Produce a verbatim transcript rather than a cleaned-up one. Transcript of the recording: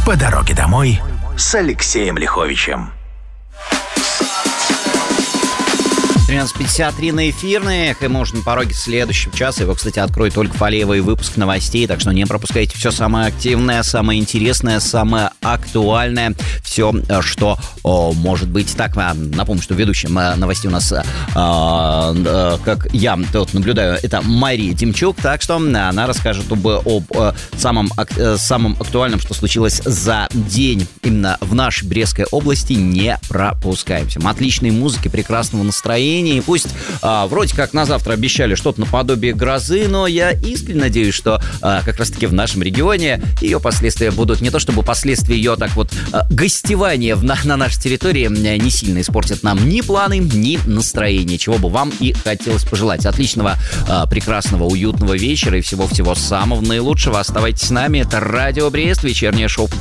По дороге домой с Алексеем Лиховичем. тринадцать пятьдесят три на эфирных, и можно на пороге следующего часа. Его, кстати, откроет только Фалеева и выпуск новостей, так что не пропускайте все самое активное, самое интересное, самое актуальное, все, что о, может быть. Так, напомню, что ведущим новостей у нас, а, а, как я тут наблюдаю, это Мария Демчук, так что она расскажет об, об, об самом, самом актуальном, что случилось за день именно в нашей Брестской области. Не пропускаемся. Отличной музыки, прекрасного настроения. И пусть а, вроде как на завтра обещали что-то наподобие грозы, но я искренне надеюсь, что а, как раз-таки в нашем регионе ее последствия будут не то чтобы последствия ее так вот а, гостевания в, на, на нашей территории не сильно испортят нам ни планы, ни настроение, чего бы вам и хотелось пожелать. Отличного, а, прекрасного, уютного вечера и всего-всего самого наилучшего. Оставайтесь с нами. Это Радио Брест, вечернее шоу